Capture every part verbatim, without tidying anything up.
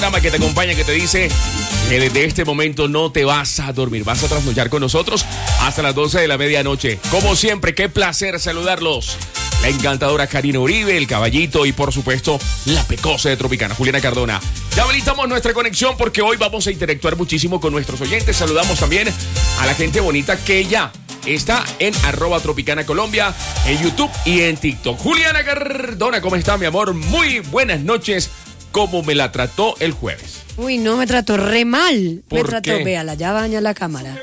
Que te acompaña, que te dice que desde este momento no te vas a dormir, vas a trasnochar con nosotros hasta las doce de la medianoche. Como siempre, qué placer saludarlos. La encantadora Karina Uribe, el caballito y por supuesto la pecosa de Tropicana, Juliana Cardona. Ya habilitamos nuestra conexión porque hoy vamos a interactuar muchísimo con nuestros oyentes. Saludamos también a la gente bonita que ya está en arroba Tropicana Colombia, en YouTube y en TikTok. Juliana Cardona, ¿cómo está, mi amor? Muy buenas noches. ¿Cómo me la trató el jueves? Uy, no, me trató re mal. ¿Por me trató, qué? véala, ya baña la cámara.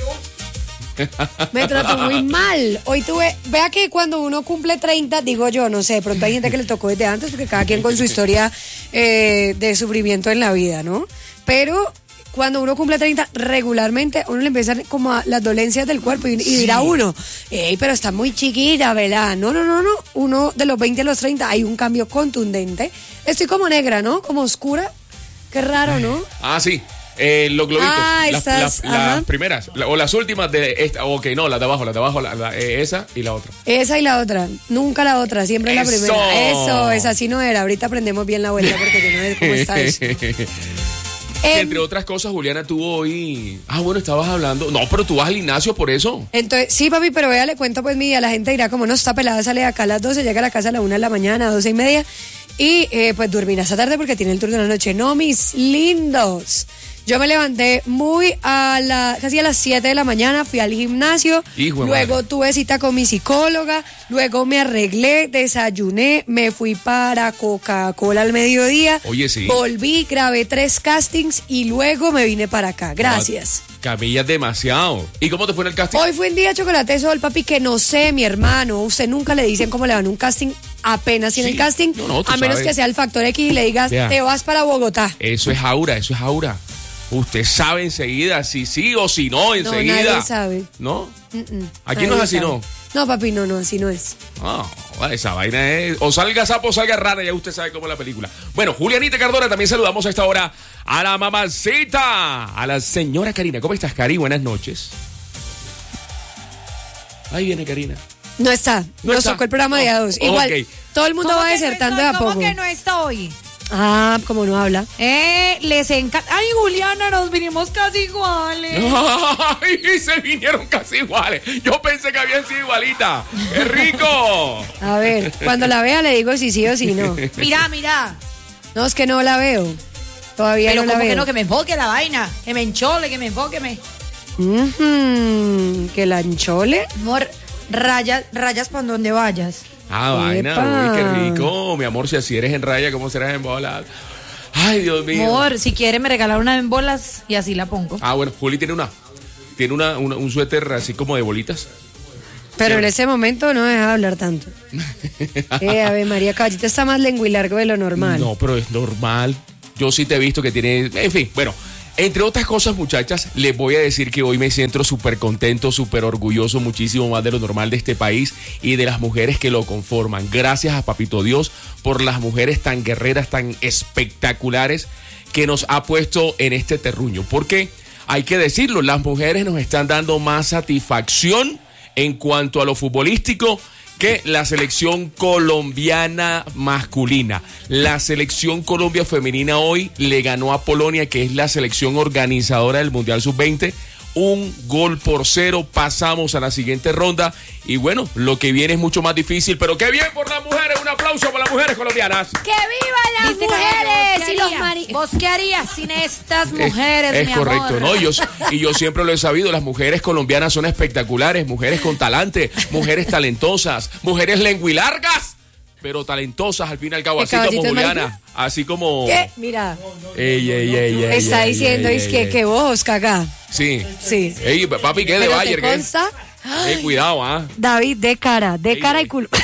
Me trató muy mal. Hoy tuve, vea que cuando uno cumple treinta, digo yo, no sé, de pronto hay gente que le tocó desde antes, porque cada quien con su historia eh, de sufrimiento en la vida, ¿no? Pero cuando uno cumple treinta, regularmente a uno le empiezan como a las dolencias del cuerpo y, y Sí. dirá uno, ey, pero está muy chiquita, ¿verdad? No, no, no, no. Uno de los veinte a los treinta hay un cambio contundente. Estoy como negra, ¿no? Como oscura. Qué raro, ¿no? Ah, sí. Eh, los globitos. Ah, las, esas, las- las ajá. primeras. la- o las últimas de esta. Ok, no, las de abajo, las de abajo. La, la- eh, esa y la otra. Esa y la otra, nunca la otra, siempre la Eso. primera. Eso, esa así no era. Ahorita aprendemos bien la vuelta porque yo no sé cómo está eso. Em, Entre otras cosas, Juliana tuvo hoy. Ah, bueno, estabas hablando. No, pero tú vas al gimnasio por eso. Entonces, sí, papi, pero vea, le cuento pues mi día. La gente dirá, como no está pelada, sale de acá a las doce, llega a la casa a la una de la mañana, doce y media. Y eh, pues dormirá esta tarde porque tiene el turno de la noche. No, mis lindos. Yo me levanté muy a la, casi a las siete de la mañana, fui al gimnasio, Hijo de luego madre. tuve cita con mi psicóloga, luego me arreglé, desayuné, me fui para Coca-Cola al mediodía, Oye, sí. volví, grabé tres castings y luego me vine para acá. Gracias. Camellas demasiado. ¿Y cómo te fue en el casting? Hoy fue un día chocolate sol, papi, que no sé, mi hermano. Usted nunca le dicen cómo le van un casting apenas tiene Sí. el casting, No, no, tú a menos sabes. que sea el factor X y le digas, Vea. te vas para Bogotá. Eso es aura, eso es aura. Usted sabe enseguida si sí o si no, enseguida. nadie sabe. ¿No? Mm-mm, Aquí nadie no es así, sabe. ¿no? No, papi, no, no, así no es. Ah, esa vaina es. O salga sapo o salga rara, ya usted sabe cómo es la película. Bueno, Julianita Cardona, también saludamos a esta hora a la mamacita, a la señora Karina. ¿Cómo estás, Cari? Buenas noches. Ahí viene Karina. No está, No nos está. tocó el programa de a dos. Oh, Igual, ok. todo el mundo ¿Cómo va que no desertando estoy? de a ¿Cómo poco. que no estoy? Ah, como no habla. Eh, les encanta. Ay, Juliana, nos vinimos casi iguales. ¡Ay! Se vinieron casi iguales. Yo pensé que habían sido igualitas. ¡Qué rico! A ver, cuando la vea le digo si sí o si no. Mira, mira. No, es que no la veo. Todavía Pero no la como veo. que no, que me enfoque la vaina. Que me enchole, que me enfoque, me. Ujú, que la enchole. Amor, rayas, rayas por donde vayas. Ah, vaina. Epa. Uy, qué rico. Mi amor, si así eres en raya, ¿cómo serás en bola? Ay, Dios mío. Amor, si quiere me regala una en bolas y así la pongo. Ah, bueno, Juli tiene una. Tiene una, una- un suéter así como de bolitas. Pero en ese momento no deja de hablar tanto. Eh, Ave María, caballito está más lengua y largo de lo normal. No, pero es normal. Yo sí te he visto que tiene. En fin, bueno. Entre otras cosas, muchachas, les voy a decir que hoy me siento súper contento, súper orgulloso, muchísimo más de lo normal de este país y de las mujeres que lo conforman. Gracias a Papito Dios por las mujeres tan guerreras, tan espectaculares que nos ha puesto en este terruño. Porque hay que decirlo, las mujeres nos están dando más satisfacción en cuanto a lo futbolístico que la selección colombiana masculina. La selección Colombia femenina hoy le ganó a Polonia, que es la selección organizadora del Mundial sub veinte. Un gol por cero, pasamos a la siguiente ronda y bueno, lo que viene es mucho más difícil, pero qué bien por las mujeres, un aplauso por las mujeres colombianas. ¡Que vivan las ¿Viste, mujeres! Carlos? Y los mari- ¿Vos qué harías sin estas mujeres, Es, mi es correcto, amor? ¿no? Y yo, y yo siempre lo he sabido, las mujeres colombianas son espectaculares, mujeres con talante, mujeres talentosas, mujeres lenguilargas, pero talentosas al fin y al cabo, ¿El así como caballito es Juliana, marica? así como... ¿Qué? Mira, Ey, ey, ey, ey, está ey, diciendo ey, es ey, que, ey. que vos, cagá. Sí. Sí. Ey, papi, ¿qué de Pero te Bayer? ¿Qué? consta, Ey, cuidado, ¿ah? David, de cara, de Ey, cara ey. y culo.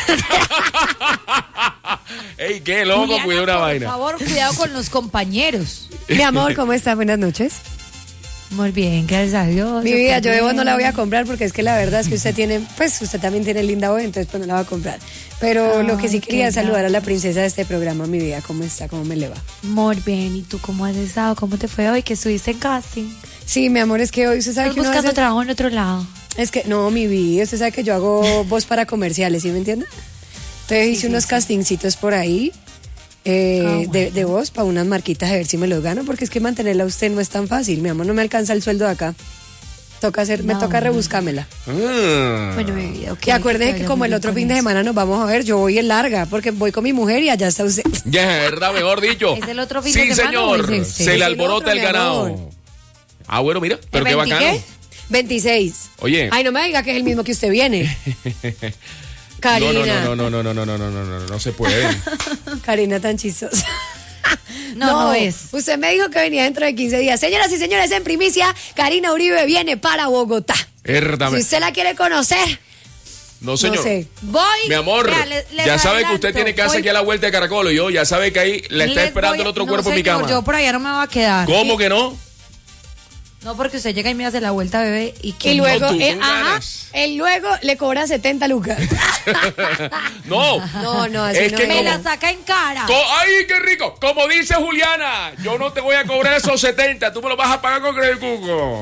Ey, qué loco, Juliana, cuida una por vaina. favor, cuidado con los compañeros. Mi amor, ¿cómo estás? Buenas noches. Muy bien, gracias a Dios. Mi vida, yo de vos no la voy a comprar. comprar porque es que la verdad es que usted tiene, pues usted también tiene linda voz, entonces pues no la va a comprar. Pero lo que sí Ay, quería qué saludar a la gracias. princesa de este programa, mi vida, ¿cómo está? ¿Cómo me le va? Muy bien, ¿y tú cómo has estado? ¿Cómo te fue hoy que estuviste en casting? Sí, mi amor, es que hoy usted sabe ¿Estás que uno a buscando veces- trabajo en otro lado? Es que, no, mi vida, usted sabe que yo hago voz para comerciales, ¿sí me entiende? Entonces Sí, hice sí, unos sí. castingcitos por ahí eh, Ah, bueno. de, de voz para unas marquitas a ver si me los gano, porque es que mantenerla a usted no es tan fácil. Mi amor, no me alcanza el sueldo de acá. Toca hacer, me No, toca no. rebuscármela. Ah. Bueno, mi vida, ok. Que acuérdense te que vaya como muy el bien otro con fin de eso. semana nos vamos a ver, yo voy en larga, porque voy con mi mujer y allá está usted. Ya, verdad, mejor dicho. ¿Es el otro fin sí, de semana o señor. es este? Se Es le el alborota otro, el mi ganado. amor. Ah, bueno, mira, pero qué ¿veinti bacano. qué? veintiséis. Oye. Ay, no me diga que es el mismo que usted viene. Karina. No, no, no, no, no, no, no, no, no, no, no, no se puede. Karina tan chistosa. No, no es. Usted me dijo que venía dentro de quince días. Señoras y señores, en primicia, Karina Uribe viene para Bogotá. Verdad. Si usted la quiere conocer, No, señor. no sé. Voy. Mi amor, vea, le- les ya sabe que adelanto, usted tiene casa voy- aquí a la vuelta de Caracol. Y yo ya sabe que ahí la está les esperando voy- el otro no, cuerpo en mi señor, cama. Yo por allá no me voy a quedar. ¿Cómo que no? No, porque usted llega y me hace la vuelta, bebé. Y, que Y no. luego, tú, con eh, ajá, ganas. él luego le cobra setenta lucas. No. No, no, así Es no que es. Me como- la saca en cara. Co- ¡Ay, qué rico! Como dice Juliana, yo no te voy a cobrar esos setenta, tú me los vas a pagar con Credit Cuco.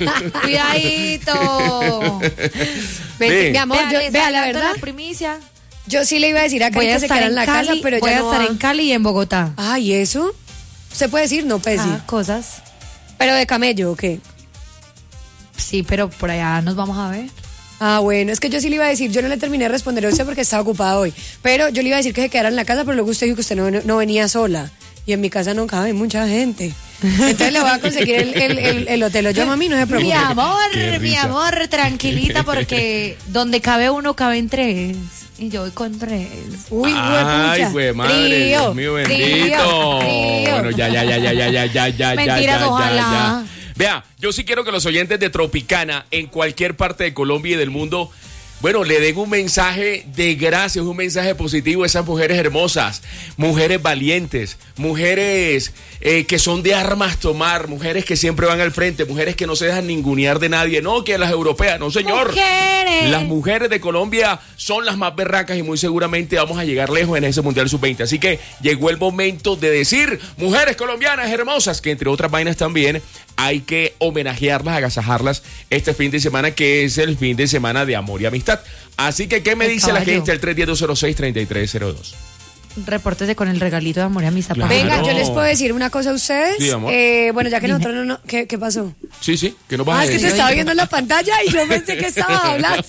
Cuidadito. Ven, Sí. Mi amor, Vea, yo, les vea, la adelanto verdad, la primicia. yo sí le iba a decir a Voy Karen a que se estar quedara en en la Cali, casa, pero voy ya a no estar va. en Cali y en Bogotá. Ay, ¿eso? ¿Se puede decir? No, pues sí. Ah, cosas. ¿Pero de camello o qué? Sí, pero por allá nos vamos a ver. Ah, bueno, es que yo sí le iba a decir, yo no le terminé de responder a usted porque estaba ocupada hoy, pero yo le iba a decir que se quedara en la casa, pero luego usted dijo que usted no, no venía sola, y en mi casa no cabe mucha gente. Entonces le voy a conseguir el, el, el, el hotel, lo llamo a mí, no se preocupe. Mi amor, Qué mi risa. amor, tranquilita, porque donde cabe uno, caben tres. Y yo voy con tres. Uy, Ay, huepucha. güey, madre, Trío, Dios mío, trío, bendito. trío. Bueno, ya, ya, ya, ya, ya, ya, ya, ya, Mentiras, ya, ya, ojalá. ya. Vea, yo sí quiero que los oyentes de Tropicana, en cualquier parte de Colombia y del mundo, bueno, le den un mensaje de gracias, un mensaje positivo a esas mujeres hermosas, mujeres valientes, mujeres eh, que son de armas tomar, mujeres que siempre van al frente, mujeres que no se dejan ningunear de nadie, no que las europeas, no señor. Mujeres. Las mujeres de Colombia son las más berracas y muy seguramente vamos a llegar lejos en ese Mundial sub veinte. Así que llegó el momento de decir, mujeres colombianas hermosas, que entre otras vainas también hay que homenajearlas, agasajarlas este fin de semana, que es el fin de semana de amor y amistad. Así que, ¿qué me El dice la caballo. gente al tres uno cero, dos cero seis, tres tres cero dos? Repórtese con el regalito de amor y amistad. Claro. para Venga, no. yo les puedo decir una cosa a ustedes. Sí, amor. Eh, bueno, ya que Dime. nosotros no, no ¿qué, ¿qué pasó? Sí, sí, que nos vas Ah, a es que te decir. estaba viendo en la pantalla y yo pensé que estaba hablando.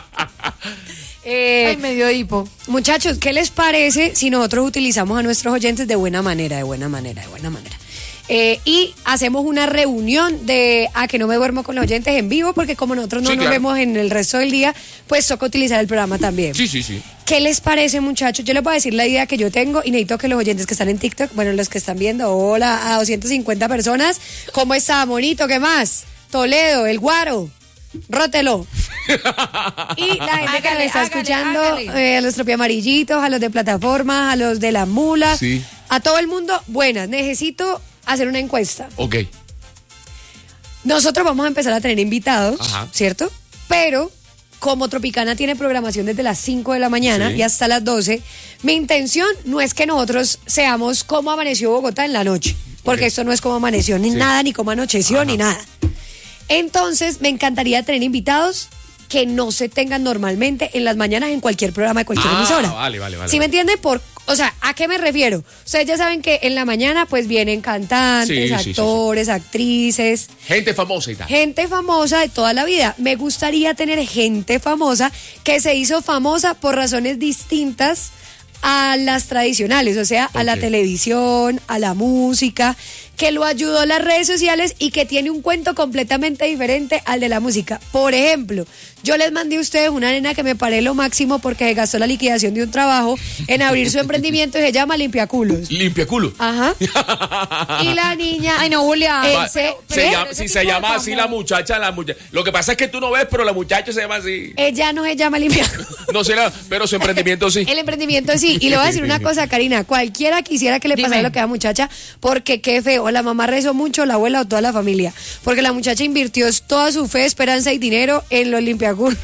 Eh, Ay, me dio hipo. Muchachos, ¿qué les parece si nosotros utilizamos a nuestros oyentes de buena manera, de buena manera, de buena manera? Eh, y hacemos una reunión de a que no me duermo con los oyentes en vivo, porque como nosotros no Sí, nos claro. vemos en el resto del día, pues toca utilizar el programa también. Sí, sí, sí. ¿Qué les parece, muchachos? Yo les voy a decir la idea que yo tengo y necesito que los oyentes que están en TikTok, bueno, los que están viendo, hola, a doscientas cincuenta personas, ¿cómo está, monito? ¿Qué más? Toledo, el Guaro, rótelo. Y la gente que Hágale, me está hágale, escuchando, hágale. eh, a los tropiamarillitos, a los de plataforma, a los de la mula, Sí. a todo el mundo, buenas, necesito hacer una encuesta. Ok. Nosotros vamos a empezar a tener invitados, Ajá. ¿cierto? Pero como Tropicana tiene programación desde las cinco de la mañana Sí. y hasta las doce, mi intención no es que nosotros seamos como amaneció Bogotá en la noche, porque Ok. esto no es como amaneció ni Sí. nada, ni como anocheció, Ajá. ni nada. Entonces, me encantaría tener invitados que no se tengan normalmente en las mañanas en cualquier programa de cualquier Ah, emisora. vale, vale, vale, ¿Sí me vale. entienden? Por, o sea, ¿a qué me refiero? Ustedes ya saben que en la mañana pues vienen cantantes, Sí, sí, sí, sí. actores, actrices, Gente famosa y tal. gente famosa de toda la vida. Me gustaría tener gente famosa que se hizo famosa por razones distintas a las tradicionales, o sea, a la Ok. televisión, a la música, que lo ayudó a las redes sociales y que tiene un cuento completamente diferente al de la música. Por ejemplo, yo les mandé a ustedes una nena que me paré lo máximo porque se gastó la liquidación de un trabajo en abrir su emprendimiento y se llama Limpiaculos. Limpia culo. Ajá. Y la niña... Ay, no, Julia. Eh, Va, se- se ¿qué? llama- ese si tipo se de llama así famoso. la muchacha, la muchacha. Lo que pasa es que tú no ves, pero la muchacha se llama así. Ella no se llama Limpiaculos. No sé, la- pero su emprendimiento sí. El emprendimiento sí. Y le voy a decir una cosa, Karina. Cualquiera quisiera que le pasara Dime. lo que a la muchacha, porque qué feo. La mamá rezó mucho, la abuela o toda la familia. Porque la muchacha invirtió toda su fe, esperanza y dinero en los limpiaculos.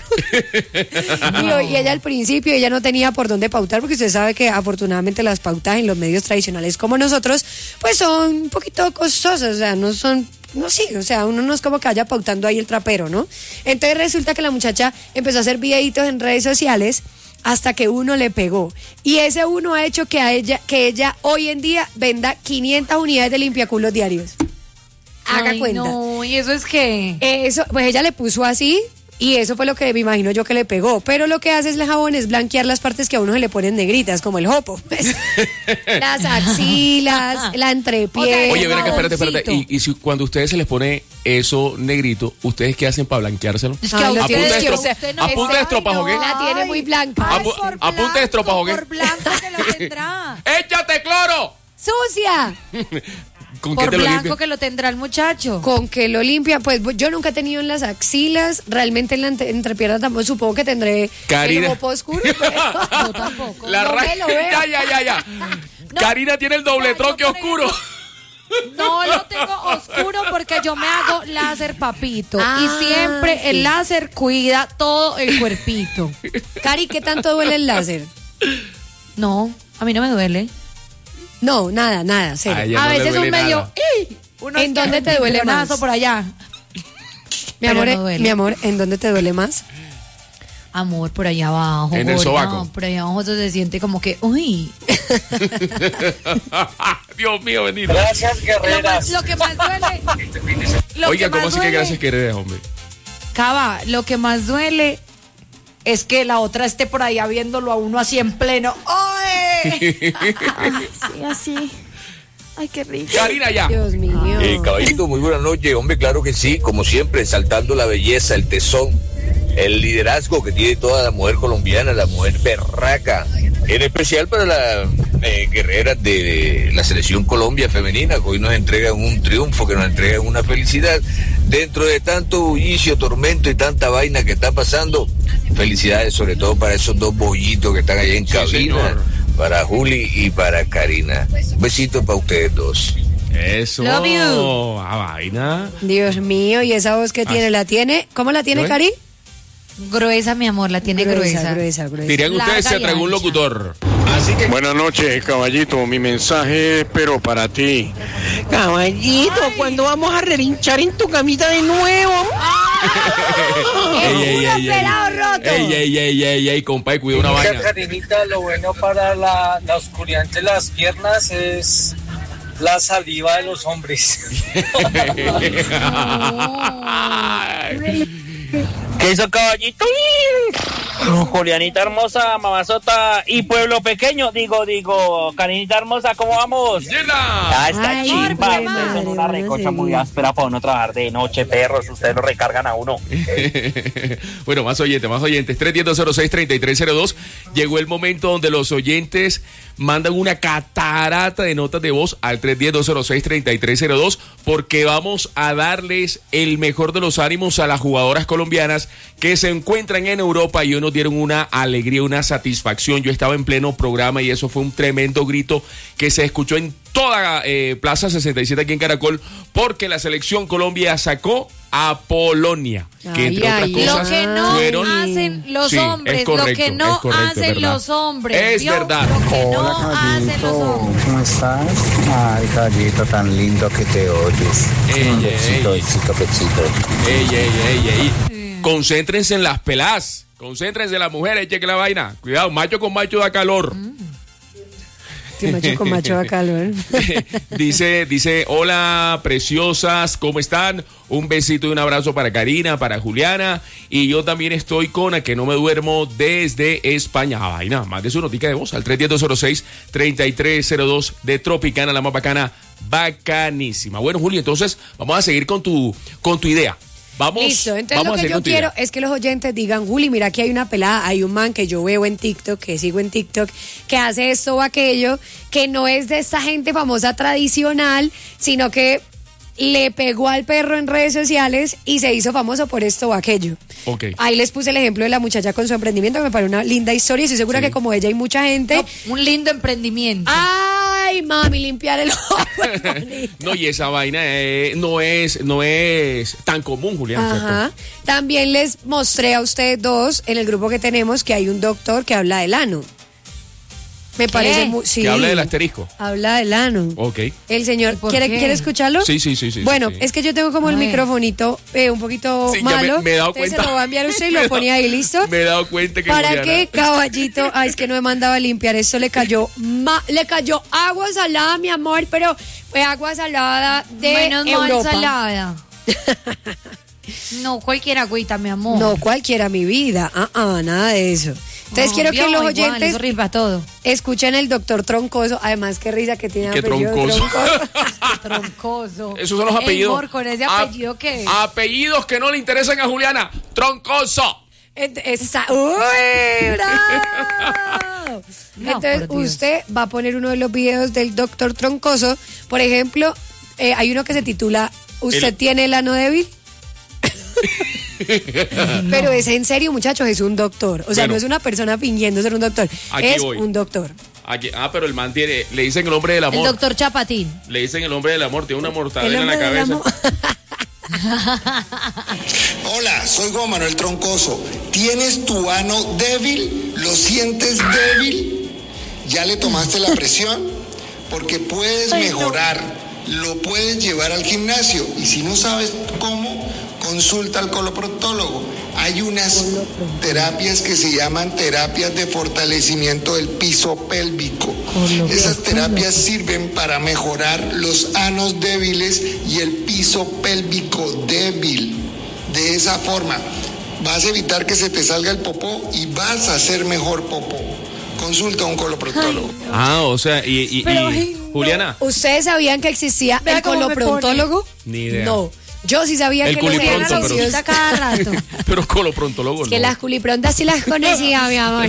Digo, y ella al principio, ella no tenía por dónde pautar, porque usted sabe que afortunadamente las pautas en los medios tradicionales como nosotros, pues son un poquito costosas. O sea, no son. No, sí, o sea, uno no es como que vaya pautando ahí el trapero, ¿no? Entonces resulta que la muchacha empezó a hacer videitos en redes sociales hasta que uno le pegó. Y ese uno ha hecho que a ella, que ella hoy en día venda quinientas unidades de limpiaculos diarios. Haga Ay, cuenta. No, ¿y eso es qué? Eso, pues ella le puso así y eso fue lo que me imagino yo que le pegó. Pero lo que hace es el jabón es blanquear las partes que a uno se le ponen negritas, como el jopo. Pues. Las axilas, la entrepié. O sea, Oye, ven acá, espérate, espérate. jaboncito. Y, y si cuando a ustedes se les pone eso negrito, ¿ustedes qué hacen para blanqueárselo? Es que Ay, a lo A tienes punta de que estro- usted- no- a punta de Ay, estropajo, ¿qué? La tiene muy blanca. A pu- por a punta de estropajo, ¿qué? Por blanco que lo tendrá. ¡Échate cloro! ¡Sucia! ¿Con qué Por te lo blanco limpias? que lo tendrá el muchacho. Con que lo limpia, pues yo nunca he tenido en las axilas, realmente en la entre- entrepierna tampoco, supongo que tendré Karina. el jopo oscuro, pero Yo tampoco. La no ra- me lo veo. Ya, ya, ya, ya. No. Karina tiene el doble Ya, yo troque por oscuro. No lo tengo oscuro porque yo me hago láser, papito. Ah, y siempre sí. el láser cuida todo el cuerpito. Cari, ¿qué tanto duele el láser? No, a mí no me duele. No, nada, nada, cero. Ay, ya a no le veces duele un medio. nada. ¡ih! Uno ¿En es que dónde un te duele piconazo más? por allá. mi pero amor, no duele. mi amor, ¿en dónde te duele más? Amor, por allá abajo. En el gorda, sobaco. Por allá abajo eso se siente como que, uy. Dios mío, bendito. Gracias, Lo, guerreras. más- lo que más duele. Lo Oiga, que ¿cómo más así que duele- gracias querés, hombre? Cava, lo que más duele es que la otra esté por allá viéndolo a uno así en pleno. ¡Ay! Sí, así. Ay, qué rico. Karina, ya. Dios mío. Eh, caballito, muy buenas noches. Hombre, claro que sí, como siempre, exaltando la belleza, el tesón, el liderazgo que tiene toda la mujer colombiana, la mujer berraca. En especial para las eh, guerreras de la selección Colombia femenina, que hoy nos entregan un triunfo, que nos entregan una felicidad. Dentro de tanto bullicio, tormento y tanta vaina que está pasando, felicidades sobre todo para esos dos bollitos que están allá en Sí, cabina. señor. Para Juli y para Karina. Un besito para ustedes dos. Eso. Love you. Ah, vaina. Dios mío, y esa voz que tiene, Así. ¿la tiene? ¿Cómo la tiene, ¿No es? Cari? Gruesa, mi amor, la tiene gruesa. gruesa, gruesa. Dirían Larga ustedes, se y tragó un ancha. locutor. Buenas noches, caballito. Mi mensaje es pero para ti. Caballito, ¿cuándo vamos a relinchar en tu camita de nuevo? Ey, ey, puro ey, ey. pelado roto. Ey, ey, ey, ey, ey, compadre, cuida una vaina. Karinita, lo bueno para la, la oscuridad entre las piernas es la saliva de los hombres. ¿Qué hizo, caballito? Julianita hermosa, mamazota y pueblo pequeño. Digo, digo, Karinita hermosa, ¿cómo vamos? ¡Llena! Ah, está Ay, chimba. qué Ustedes madre, son una recocha buena muy serie. áspera para uno trabajar de noche, perros. Ustedes lo recargan a uno. Bueno, más oyentes, más oyentes. tres uno cero, cero seis, tres tres cero dos. Llegó el momento donde los oyentes mandan una catarata de notas de voz al tres uno cero, cero seis, tres tres cero dos porque vamos a darles el mejor de los ánimos a las jugadoras colombianas que se encuentran en Europa y hoy nos dieron una alegría, una satisfacción. Yo estaba en pleno programa y eso fue un tremendo grito que se escuchó en toda eh, Plaza sesenta y siete aquí en Caracol porque la selección Colombia sacó a Polonia, que entre Ay, otras ay, cosas Lo que no fueron... hacen los Sí, es hombres, correcto, lo que es no correcto, es hacen verdad. los hombres. Es ¿vio? verdad. Lo que no Hola, hacen los caballito, hombres. ¿cómo estás? Ay, caballito, tan lindo que te oyes. Ey, Un ey, besito, ey. besito, besito. Ey, ey, ey, ey. Concéntrense en las pelás. Concéntrense en las mujeres, cheque la vaina. Cuidado, macho con macho da calor. Que macho con macho da calor. dice, dice, hola, preciosas, ¿cómo están? Un besito y un abrazo para Karina, para Juliana. Y yo también estoy con A Que No Me Duermo desde España. Ah, vaina, más de su notica de voz al tres uno cero, cero seis, tres tres cero dos de Tropicana, la más bacana, bacanísima. Bueno, Juli, entonces vamos a seguir con tu, con tu idea. Vamos, Listo, entonces vamos lo a que seguir yo con tu quiero idea. es que los oyentes digan, Juli, mira, aquí hay una pelada, hay un man que yo veo en TikTok, que sigo en TikTok, que hace esto o aquello, que no es de esta gente famosa tradicional, sino que le pegó al perro en redes sociales y se hizo famoso por esto o aquello. Ok. Ahí les puse el ejemplo de la muchacha con su emprendimiento, que me parece una linda historia y estoy segura Sí. que como ella hay mucha gente... No, un lindo emprendimiento. Ay, mami, limpiar el ojo. No, y esa vaina eh, no es no es tan común, Julián, Ajá. También les mostré a ustedes dos en el grupo que tenemos que hay un doctor que habla del ano. Me parece muy... Sí. Que habla del asterisco. Habla del ano. Ok. El señor, ¿quiere, ¿quiere escucharlo? Sí, sí, sí, sí. Bueno, sí, sí. es que yo tengo como el A ver. microfonito eh, un poquito Sí, ya malo. me- me he dado Entonces cuenta. se lo va a enviar usted y Me he lo dado- pone ahí, ¿listo? Me he dado cuenta que ¿Para Juliana- qué, caballito? Ay, es que no me mandaba a limpiar. Esto le cayó ma- le cayó agua salada, mi amor, pero fue agua salada de Menos mal Europa. salada. No, cualquier agüita, mi amor. No cualquiera, mi vida. Ah, ah, nada de eso. Entonces No, quiero que vio, los igual, oyentes eso rifa todo. escuchen el doctor Troncoso. Además, qué risa que tiene Qué apellido troncoso. Troncoso. Troncoso. Esos son los Ey, apellidos. amor, con ese A- apellido que Apellidos que no le interesan a Juliana. Troncoso. Ent- esa- ¡Uy, bravo! No, Entonces, por Dios. usted va a poner uno de los videos del doctor Troncoso. Por ejemplo, eh, hay uno que se titula ¿Usted El- tiene el ano débil? Pero es en serio, muchachos, es un doctor. O sea, Bueno. no es una persona fingiendo ser un doctor. Aquí es voy. un doctor. Aquí- ah, pero el man tiene, le dicen el hombre del el amor. doctor Chapatín. Le dicen el hombre del amor, tiene una El mortadela en la hombre del cabeza. amor. Hola, soy Juan Manuel Troncoso. ¿Tienes tu ano débil? ¿Lo sientes débil? ¿Ya le tomaste la presión? Porque puedes Ay, no. mejorar, lo puedes llevar al gimnasio y si no sabes cómo, consulta al coloproctólogo. Hay unas terapias que se llaman terapias de fortalecimiento del piso pélvico. Esas terapias sirven para mejorar los anos débiles y el piso pélvico débil. De esa forma, vas a evitar que se te salga el popó y vas a hacer mejor popó. Consulta a un coloproctólogo. Ah, o sea, y, y- y- Pero, ay, no. Juliana, ¿Ustedes sabían que existía Vea el cómo me coloprontólogo? Ni idea. No. Yo sí sabía El que los culipronto, pero- ejercicios... Visita cada rato. pero coloprontólogo Que no. las culiprontas sí las conocía, mi amor.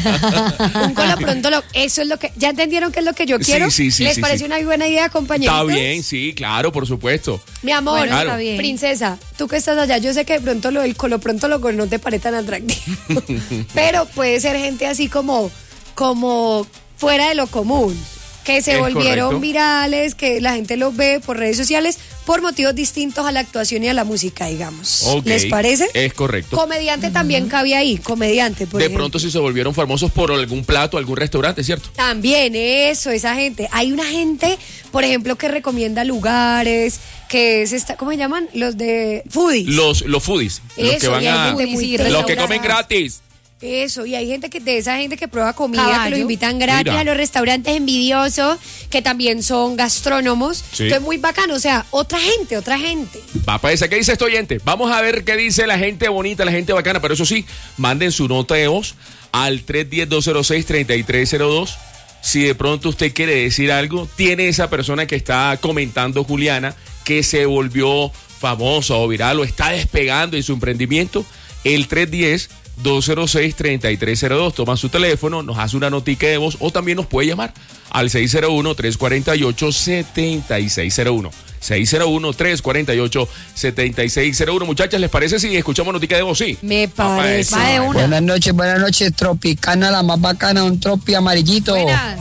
Un coloprontólogo, eso es lo que... ¿Ya entendieron qué es lo que yo Sí, quiero? sí, sí, ¿Les sí, parece sí. una buena idea, compañeritos? Está bien, sí, claro, por supuesto. Mi amor, Bueno, Claro. está bien. princesa, tú que estás allá, yo sé que de pronto lo del coloprontólogo no te parece tan atractivo. Pero puede ser gente así como, como fuera de lo común. Que se Es volvieron correcto. virales, que la gente los ve por redes sociales por motivos distintos a la actuación y a la música, digamos. Ok, ¿Les parece? Es correcto. Comediante también cabía ahí, comediante, por De ejemplo. pronto si se volvieron famosos por algún plato, algún restaurante, ¿cierto? También eso, esa gente. Hay una gente, por ejemplo, que recomienda lugares, que es esta, ¿cómo se llaman? Los de foodies. Los, los foodies, los Eso, que van y hay a... gente muy Sí, Los que restaurada. comen gratis. Eso, y hay gente que de esa gente que prueba comida, Caballo. que los invitan gratis Mira. a los restaurantes envidiosos, que también son gastrónomos. Sí. Entonces, muy bacano, o sea, otra gente, otra gente. Va para esa. ¿Qué dice este oyente? Vamos a ver qué dice la gente bonita, la gente bacana. Pero eso sí, manden su nota de voz al tres uno cero, dos cero seis, tres tres cero dos. Si de pronto usted quiere decir algo, tiene esa persona que está comentando, Juliana, que se volvió famosa o viral o está despegando en su emprendimiento, el tres uno cero, dos cero seis, tres tres cero dos. Toma su teléfono, nos hace una notica de voz o también nos puede llamar al seis cero uno, tres cuatro ocho, siete seis cero uno. seis cero uno, tres cuatro ocho, siete seis cero uno. Muchachas, ¿les parece si escuchamos notica de voz? Sí. Me Papá, parece. eso. Va de una. Buenas noches, buenas noches, Tropicana, la más bacana, un tropi amarillito. Buenas.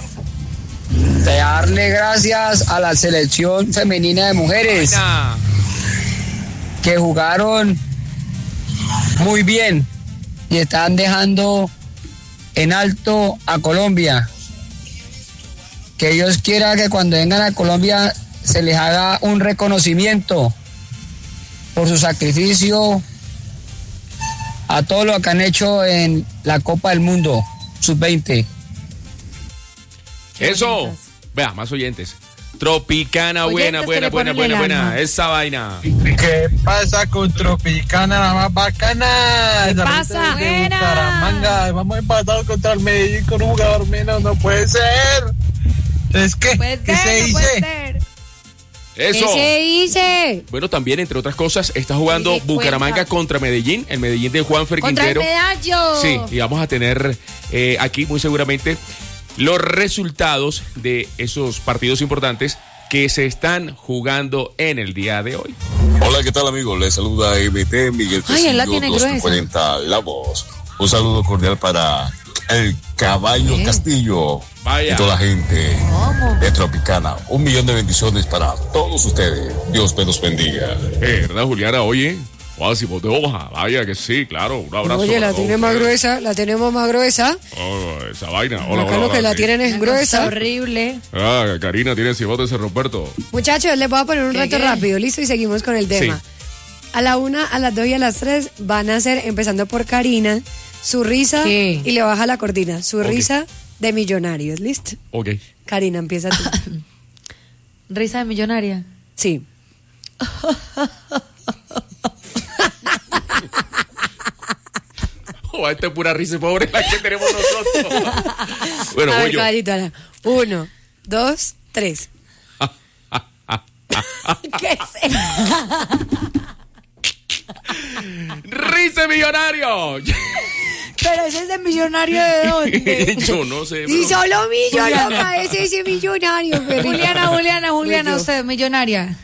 De darle gracias a la selección femenina de mujeres Buena. que jugaron muy bien y están dejando en alto a Colombia. Que Dios quiera que cuando vengan a Colombia se les haga un reconocimiento por su sacrificio a todo lo que han hecho en la Copa del Mundo sub veinte. Eso. bonitas. Vea, más oyentes. Tropicana, Oyentes buena, que buena, le buena, ponen buena, el buena. alma. Esa vaina. ¿Qué pasa con Tropicana, la más bacana? ¿Qué Esa pasa? gente de Buena. Bucaramanga. Vamos empatados contra el Medellín con un jugador menos, no puede ser. Entonces, ¿qué? Puede ¿Qué ser, se no puede dice? ser. Eso. ¿Qué se dice? Bueno, también, entre otras cosas, está jugando Sí, sí, Bucaramanga cuenta. contra Medellín, el Medellín de Juanfer Contra el Quintero. medallo. Sí, y vamos a tener eh, aquí muy seguramente los resultados de esos partidos importantes que se están jugando en el día de hoy. Hola, ¿qué tal, amigos? Les saluda M T Miguel Ay, él la Castillo, tiene gruesa. cuarenta La Voz. Un saludo cordial para el Caballo ¿Qué? Castillo Vaya. y toda la gente ¿Cómo? de Tropicana. Un millón de bendiciones para todos ustedes. Dios me los bendiga. Eh, ¿Verdad, Juliana? Oye, Máximo de hoja, vaya que sí, claro, un abrazo. Oye, la para tiene todos más ustedes. gruesa, la tenemos más gruesa. Oh, esa vaina. Hola, Acá hola, lo que hola, la sí. tienen es gruesa. Horrible. Ah, Karina tiene cibote ese Roberto. Muchachos, les voy a poner un ¿Qué, reto qué? rápido, listo, y seguimos con el tema. Sí. A la una, a las dos y a las tres van a hacer, empezando por Karina, su risa ¿Qué? y le baja la cortina, su Ok. risa de millonarios, ¿listo? Ok. Karina, empieza tú. Risa de millonaria. Sí. Oh, esta es pura risa pobre la que tenemos nosotros. Bueno, a voy ver, yo. caballito, Ana. Uno, dos, tres. ¿Qué es eso? ¡Risa de millonario! Pero ese es de millonario de dónde. Yo no sé. Y pero- solo millo, loca, ese es millonario, perrito. Juliana, Juliana, Juliana, Voy yo. usted, millonaria.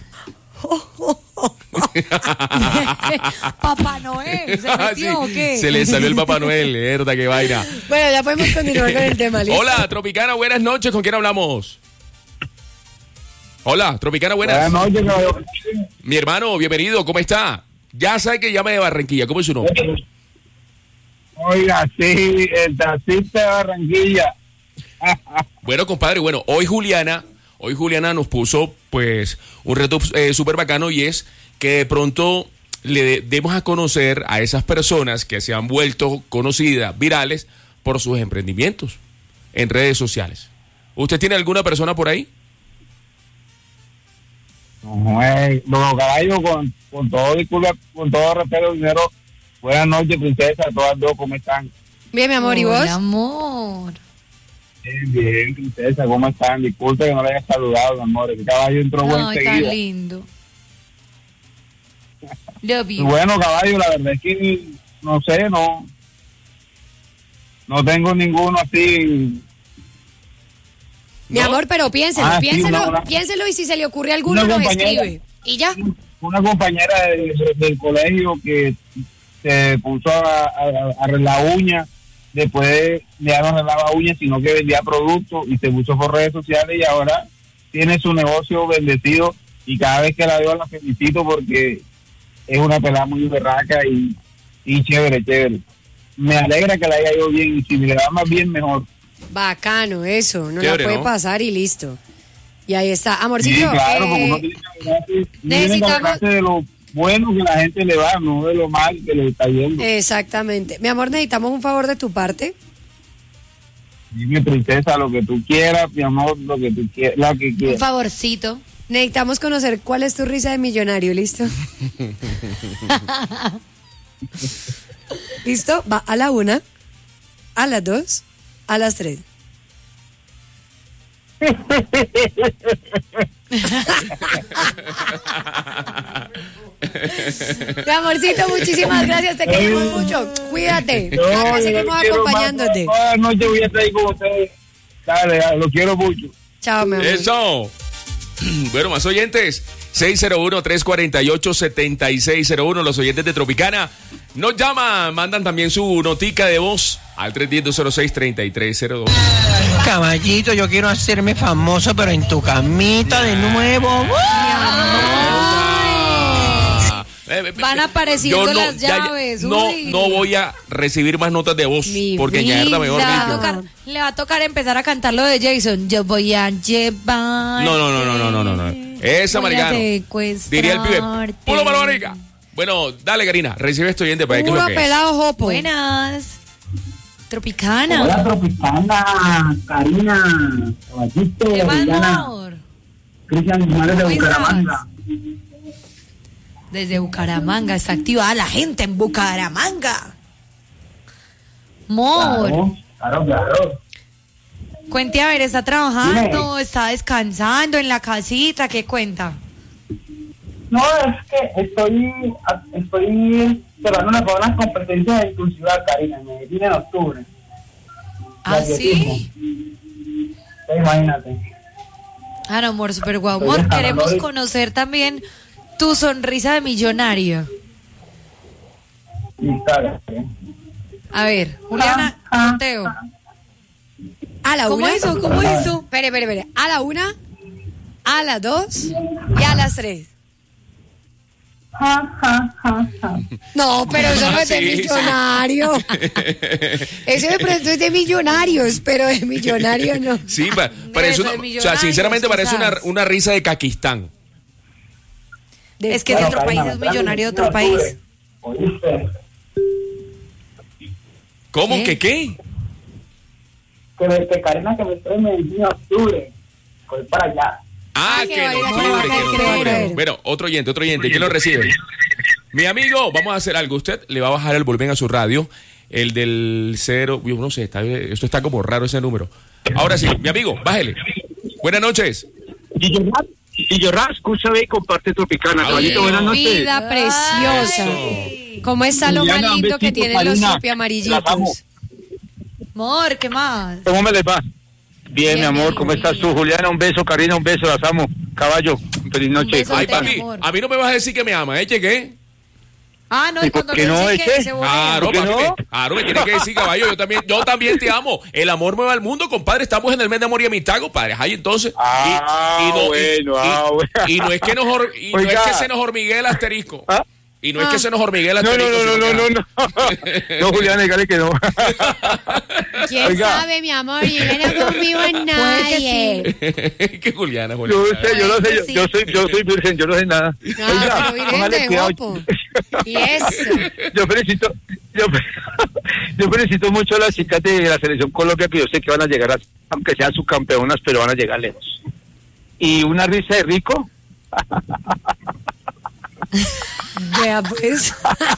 Papá Noel, ¿se Ah, metió sí, o qué? se le salió el Papá Noel, verdad, qué vaina. Bueno, ya podemos continuar con el tema, ¿listo? Hola, Tropicana, buenas noches. ¿Con quién hablamos? Hola, Tropicana, buenas. Buenas noches, caballero. Mi hermano, bienvenido, ¿cómo está? Ya sabe que llama de Barranquilla, ¿cómo es su nombre? Oiga, sí, el taxista de Barranquilla. Bueno, compadre, bueno, hoy Juliana, hoy Juliana nos puso, pues, un reto eh, súper bacano y es que de pronto le de- demos a conocer a esas personas que se han vuelto conocidas, virales, por sus emprendimientos en redes sociales. ¿Usted tiene alguna persona por ahí? No, eh, Don Caballo, con, con todo disculpa, con todo respeto, dinero. Buenas noches, princesa, todas dos, ¿cómo están? Bien, mi amor, ¿y vos? Hola, amor. Bien, bien, princesa, ¿cómo están? Disculpe que no le haya saludado, mi amor. El caballo entró buen Ay, tan seguida. lindo. Love Y you. bueno, caballo, la verdad es que no sé, no no tengo ninguno así. Mi ¿No? amor, pero piénselo, Ah, sí, piénselo, una- una- piénselo y si se le ocurre alguno Una nos compañera. escribe. Y ya. Una compañera de- de- del colegio que se puso a, a, a arreglar uñas, después ya no arreglaba uñas, sino que vendía productos y se puso por redes sociales y ahora tiene su negocio bendecido y cada vez que la veo la felicito porque es una pelada muy berraca y, y chévere, chévere. Me alegra que la haya ido bien y si me le va más bien, mejor. Bacano, eso. No Chévere, la puede ¿no? pasar y listo. Y ahí está. Sí, Amorcito, claro, eh, como uno tiene que alegrarse- uno tiene que necesitamos- alegrarse de lo bueno que la gente le va, no de lo mal que le está yendo. exactamente. Mi amor, necesitamos un favor de tu parte. Dime, princesa, lo que tú quieras, mi amor, lo que tú quieras, lo que Un quieras. favorcito. Necesitamos conocer cuál es tu risa de millonario, ¿listo? ¿Listo? Va a la una, a las dos, a las tres. Mi amorcito, muchísimas gracias, te queremos mucho. Cuídate. No, Acá yo seguimos lo quiero acompañándote. más, toda la noche voy a estar ahí con ustedes. Dale, dale, lo quiero mucho. Chao, mi amor. Eso. Bueno, más oyentes. seis cero uno, tres cuatro ocho, siete seis cero uno. Los oyentes de Tropicana nos llaman, mandan también su notica de voz al tres uno cero, cero seis, tres tres cero dos. Caballito, yo quiero hacerme famoso, pero en tu camita de nuevo. Eh, Van apareciendo yo no- las ya- ya- llaves. no, uy. no voy a recibir más notas de voz Mi porque Ñaerda mejor Le va, a dicho. tocar, le va a tocar empezar a cantar lo de Jason. Yo voy a llevar. No, no, no, no, no, no, no, no. Esa, Voy a Maricano. secuestrarte. Diría el pibe. ¡Pulo para marica! Bueno, dale, Karina. Recibe esto oyente para ver qué es lo Puro que es. pelado jopo. Buenas. Tropicana. Hola, Tropicana, Karina, Caballito, ¿Qué más, Juliana, amor? Cristian Guzmán de ¿Cómo Bucaramanga. Desde Bucaramanga. Está activada la gente en Bucaramanga. Amor. Claro, claro, claro. Cuente a ver, ¿está trabajando? ¿Está descansando en la casita? ¿Qué cuenta? No, es que estoy, estoy preparándome para unas competencias de inclusividad, Karina, en Medellín en octubre. ¿Ah, De sí? atletismo. Imagínate. Ah, no, amor, super guau. Estoy Amor, dejando, queremos ¿no? conocer también tu sonrisa de millonario. Y claro, ¿eh? A ver, Juliana, Ah, Teo. A la ¿Cómo una. hizo? ¿Cómo hizo? Espere, espere, espere. A la una, a las dos y a las tres. Ja, ja, ja, ja. No, pero eso no es de Sí, sí. millonario. Eso de pronto es de millonarios, pero de millonario no. Sí, pa- parece Eso, una, de o sea, sinceramente millonarios, parece una, quizás. una risa de Caquistán. De- Es que de Bueno, otro Karina, país es me trae millonario de veintiuno otro de octubre. país. ¿Oíste? ¿Cómo? ¿Qué? ¿Qué qué? Que, me- que Karina que me trae en veintiuno de octubre. Voy para allá. Ah, Ah, que que en vaya, que octubre, vaya que en a octubre. creer. Bueno, otro oyente, otro oyente. ¿Quién lo recibe? Mi amigo, vamos a hacer algo. Usted le va a bajar el volumen a su radio. El del cero. Yo no sé, está, esto está como raro ese número. Ahora sí, mi amigo, bájele. Buenas noches. Y yo escúchame y comparte Tropicana. Ay, Caballito, buenas noches. Vida preciosa. Ay. ¿Cómo está lo más Juliana, un lindo que besito, tienen los Karina. supi Las amo. amarillitos? Amor, ¿qué más? ¿Cómo me les va? Bien, Bien, mi amor, bien, ¿cómo bien. estás tú? Juliana, un beso, Karina, un beso, las amo. Caballo, feliz noche. beso Ay, Te papi, amor. a mí no me vas a decir que me ama, ¿eh? ¿Qué? Ah, no, ¿Y y por cuando qué lo no, dice que Eche? se volea. Claro, ¿Por qué papi, no? me, claro, me tienes que decir, caballo, yo también, yo también te amo. El amor mueve al mundo, compadre. Estamos en el mes de amor y amistad, compadre. Ay, entonces. Ah, bueno, ah, bueno. y no es que nos hor- y no es Oiga. que se nos hormigue el asterisco. ¿Ah? Y no es que se nos hormigue el No, no, asterisco. no, no, sino no, que- no, no. No, Juliana, dígale que no. ¿Quién Oiga. sabe, mi amor? Yo no confío en nadie. que Juliana, Yo Juliana. sé, yo lo sé, yo, Sí. yo soy, yo soy virgen, yo no sé nada. No, pero virgen póngale de cuidado. guapo. Y eso. Yo felicito, yo, yo felicito mucho a las chicas de la selección Colombia, que yo sé que van a llegar, a, aunque sean subcampeonas, pero van a llegar lejos. Y una risa de rico. Vea, pues.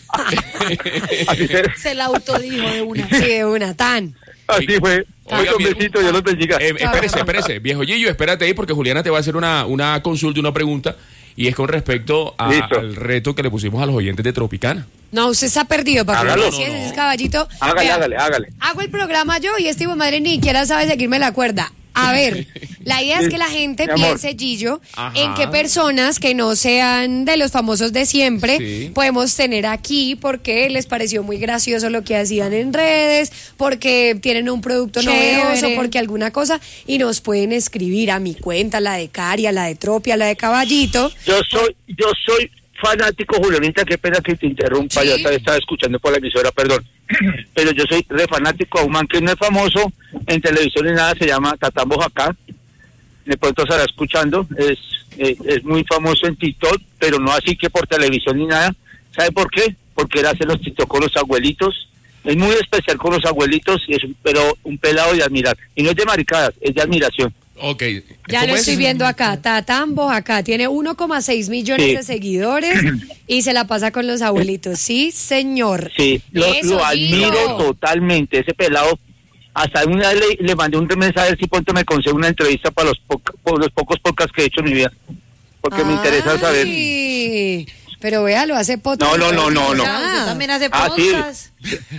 Así, se- Se la autodijo de una. Sí, de una, tan. así fue. Oiga, un mi- besito, Dios los bendiga. Eh, espérese, espérese, viejo Gillo, espérate ahí porque Juliana te va a hacer una, una consulta, una pregunta, y es con respecto a- Listo. al reto que le pusimos a los oyentes de Tropicana. No, usted está perdido, para que Hágalo. no, ese es caballito. Hágale, Vea, hágale, hágale. Hago el programa yo y este hijo de madre ni siquiera sabe seguirme la cuerda. A ver, la idea es que la gente Mi amor. piense, Gillo, Ajá. en qué personas que no sean de los famosos de siempre Sí. podemos tener aquí porque les pareció muy gracioso lo que hacían en redes, porque tienen un producto Chévere. novedoso, porque alguna cosa, y nos pueden escribir a mi cuenta, la de Cari, a la de Tropi, a la de Caballito. Yo soy, yo soy fanático, Julianita, qué pena que te interrumpa, Sí. yo estaba, estaba escuchando por la emisora, perdón. Pero yo soy re fanático a un man que no es famoso en televisión ni nada, se llama Tatán Bojacá. De pronto estará escuchando, es, eh, es muy famoso en TikTok, pero no así que por televisión ni nada. ¿Sabe por qué? Porque él hace los TikTok con los abuelitos. Es muy especial con los abuelitos, y es un, pero un pelado de admirar. Y no es de maricadas, es de admiración. Ok. Ya ¿Cómo lo es? estoy viendo acá. Tatambo acá tiene uno coma seis millones Sí. de seguidores y se la pasa con los abuelitos. Sí, señor. Sí, lo, Eso, lo admiro Gillo. totalmente, ese pelado. Hasta una vez le, le mandé un mensaje a ver si pronto me consigue una entrevista para los, po- por los pocos podcasts que he hecho en mi vida. Porque me interesa saber. Ay, pero vea, lo hace podcast. No, no, no, no, no. Ah, usted también hace Ah, sí. podcast.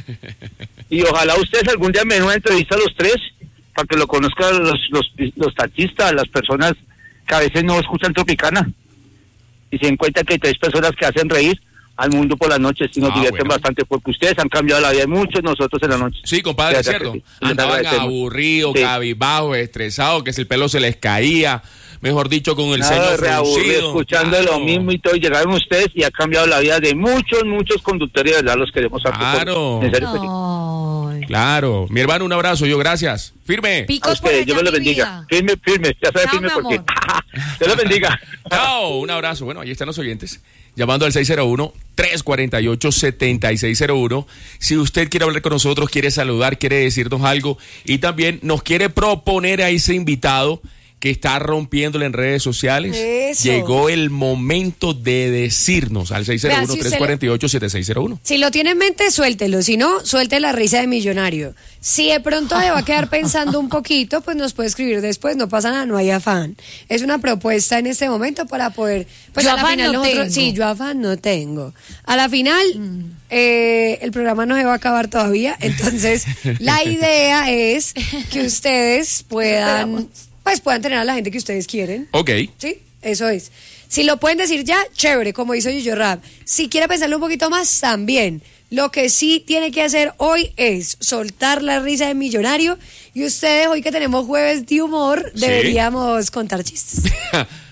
Y ojalá ustedes algún día me den una entrevista a los tres, para que lo conozcan los, los, los taxistas, las personas que a veces no escuchan Tropicana. Y se den cuenta que hay tres personas que hacen reír al mundo por las noches y nos Ah, divierten bueno. bastante, porque ustedes han cambiado la vida de muchos, nosotros en la noche. Sí, compadre, es Fíjate cierto. que sí, les Andaban agradecemos. aburridos, Sí. cabizbajos, estresados, que si el pelo se les caía, mejor dicho, con el Nada, ceño reaburrido, fruncido. escuchando Claro. lo mismo y todo, y llegaron ustedes y ha cambiado la vida de muchos, muchos conductores, de verdad, los queremos a Claro. En serio que sí. Ay. Claro. Mi hermano, un abrazo. Yo, gracias. Firme. A Picos por ustedes, Dios me allá, los mi bendiga. vida. Firme, firme, ya sabes, Chao, firme mi porque. amor. Dios los bendiga. Chao, un abrazo. Bueno, ahí están los oyentes. Llamando al seis cero uno, tres cuatro ocho, siete seis cero uno. Si usted quiere hablar con nosotros, quiere saludar, quiere decirnos algo y también nos quiere proponer a ese invitado que está rompiéndole en redes sociales, Eso. llegó el momento de decirnos al seis cero uno, Vea, si tres usted cuatro ocho, siete seis cero uno. Si lo tiene en mente, suéltelo. Si no, suelte la risa de millonario. Si de pronto le va a quedar pensando un poquito, pues nos puede escribir después. No pasa nada, no hay afán. Es una propuesta en este momento para poder. Pues Yo a la afán final no nosotros- tengo. Sí, yo afán no tengo. A la final, eh, el programa no se va a acabar todavía. Entonces, la idea es que ustedes puedan. Pues puedan tener a la gente que ustedes quieren. Ok. Sí, eso es. Si lo pueden decir ya, chévere, como hizo Yuyo Rap. Si quiere pensarlo un poquito más, también. Lo que sí tiene que hacer hoy es soltar la risa de millonario. Y ustedes, hoy que tenemos jueves de humor, Sí. deberíamos contar chistes.